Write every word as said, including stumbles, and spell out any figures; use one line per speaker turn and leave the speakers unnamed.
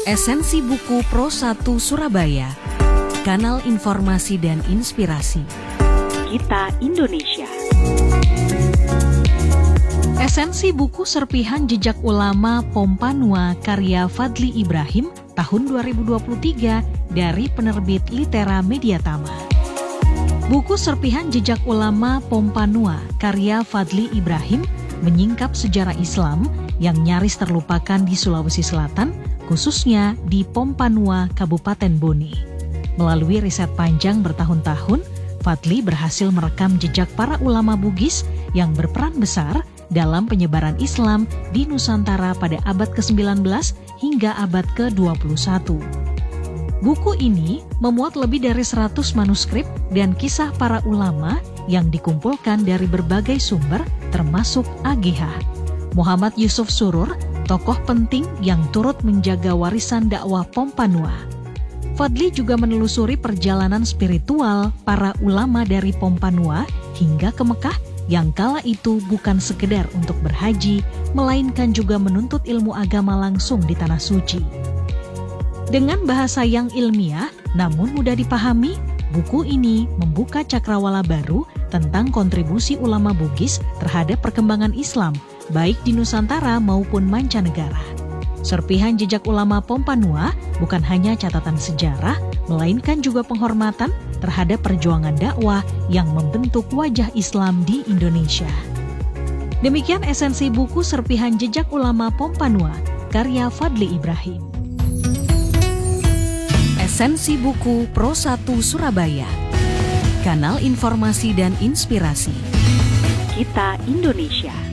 Esensi Buku Pro satu Surabaya, kanal informasi dan inspirasi. Kita Indonesia. Esensi buku serpihan jejak ulama Pompanua karya Fadly Ibrahim tahun dua ribu dua puluh tiga dari penerbit Litera Mediatama. Buku serpihan jejak ulama Pompanua karya Fadly Ibrahim menyingkap sejarah Islam yang nyaris terlupakan di Sulawesi Selatan, khususnya di Pompanua, Kabupaten Bone. Melalui riset panjang bertahun-tahun, Fadly berhasil merekam jejak para ulama Bugis yang berperan besar dalam penyebaran Islam di Nusantara pada abad ke sembilan belas hingga abad ke dua puluh satu. Buku ini memuat lebih dari seratus manuskrip dan kisah para ulama yang dikumpulkan dari berbagai sumber termasuk A G H. Muhammad Yusuf Surur, tokoh penting yang turut menjaga warisan dakwah Pompanua. Fadly juga menelusuri perjalanan spiritual para ulama dari Pompanua hingga ke Mekah yang kala itu bukan sekedar untuk berhaji, melainkan juga menuntut ilmu agama langsung di Tanah Suci. Dengan bahasa yang ilmiah namun mudah dipahami, buku ini membuka cakrawala baru tentang kontribusi ulama Bugis terhadap perkembangan Islam, baik di Nusantara maupun mancanegara. Serpihan jejak ulama Pompanua bukan hanya catatan sejarah, melainkan juga penghormatan terhadap perjuangan dakwah yang membentuk wajah Islam di Indonesia. Demikian esensi buku serpihan jejak ulama Pompanua, karya Fadly Ibrahim. Esensi Buku Pro satu Surabaya, kanal informasi dan inspirasi. Kita Indonesia.